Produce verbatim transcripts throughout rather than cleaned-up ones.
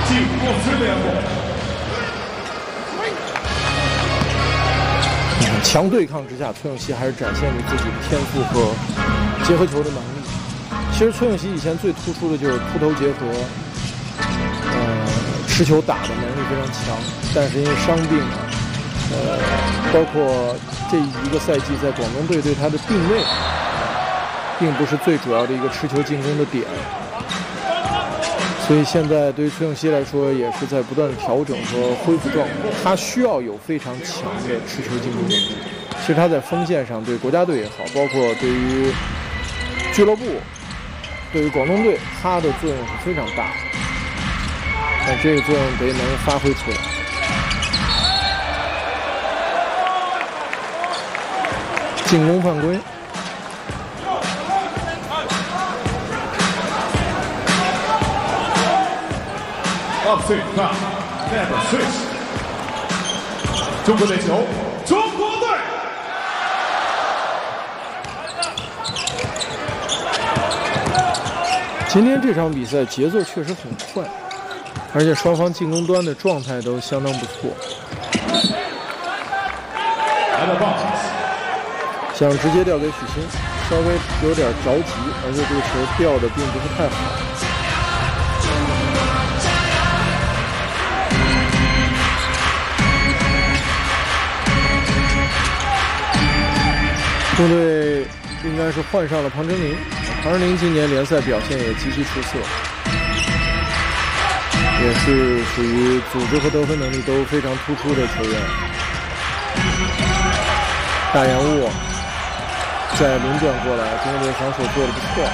进入四联盟。 强对抗之下，崔永熙还是展现了自己的天赋和结合球的能力。其实崔永熙以前最突出的就是扑投结合，呃，持球打的能力非常强，但是因为伤病啊，呃，包括这一个赛季在广东队对他的定位，并不是最主要的一个持球进攻的点。所以现在对于崔永熙来说，也是在不断的调整和恢复状态。他需要有非常强的持球进攻能力。其实他在锋线上，对国家队也好，包括对于俱乐部、对于广东队，他的作用是非常大的。但这个作用得能发挥出来。进攻犯规。 Upset foul, never switch。中国队球，中国队。 今天这场比赛节奏确实很快，而且双方进攻端的状态都相当不错。想直接调给许昕，稍微有点着急，而且这个球调的并不是太好。中队应该是换上了庞真林，庞真林今年联赛表现也极其出色，也是属于组织和得分能力都非常突出的球员。大洋务再轮转过来，中国队防守做得不错。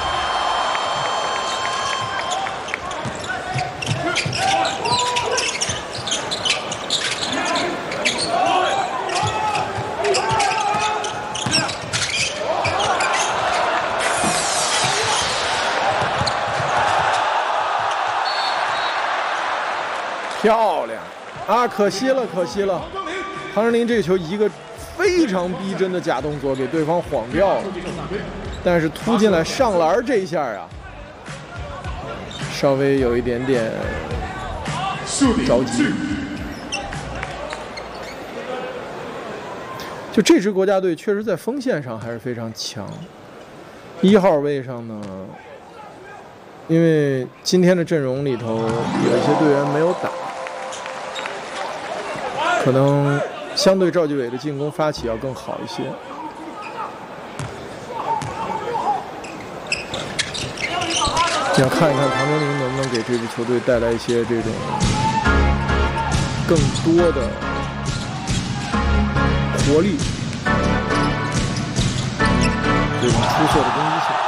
漂亮啊！可惜了，可惜了。庞真林这个球一个非常逼真的假动作给对方晃掉了，但是突进来上篮这一下啊，稍微有一点点着急。就这支国家队确实在锋线上还是非常强。一号位上呢，因为今天的阵容里头有一些队员没有打。可能相对赵继伟的进攻发起要更好一些。要看一看庞真林能不能给这支球队带来一些这种更多的活力，这种出色的攻击性。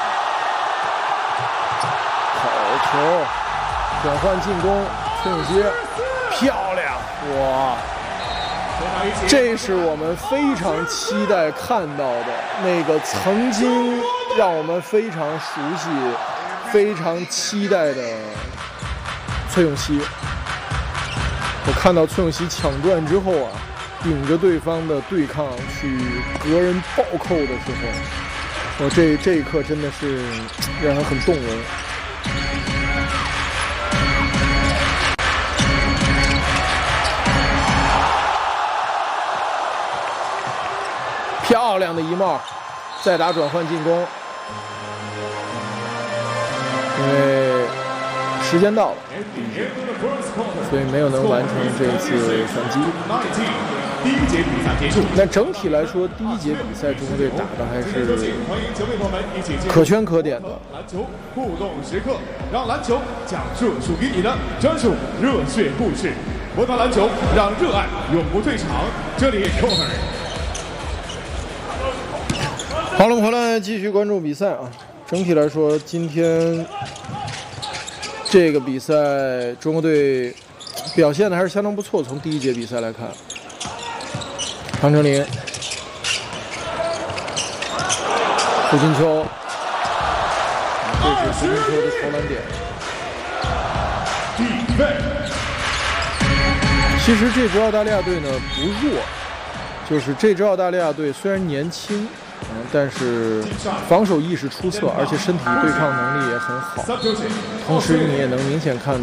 好球，转换进攻，崔永熙，漂亮，哇！这是我们非常期待看到的那个曾经让我们非常熟悉、非常期待的崔永熙。我看到崔永熙抢断之后啊，顶着对方的对抗去隔人暴扣的时候，我这这一刻真的是让人很动容。漂亮的一帽，再打转换进攻，因为时间到了，所以没有能完成这一次反击。 第一节比赛结束。 那整体来说，第一节比赛中国队打的还是可圈可点的。 篮球互动时刻，让篮球讲述属于你的专属热血故事。博达篮球，让热爱永不退场。这里 Cover。 好了，我们回来继续关注比赛啊。整体来说，今天这个比赛中国队表现的还是相当不错。从第一节比赛来看，庞真林、胡金秋，这是胡金秋的投篮点。其实这支澳大利亚队呢不弱，就是这支澳大利亚队虽然年轻。嗯，但是防守意识出色，而且身体对抗能力也很好。同时，你也能明显看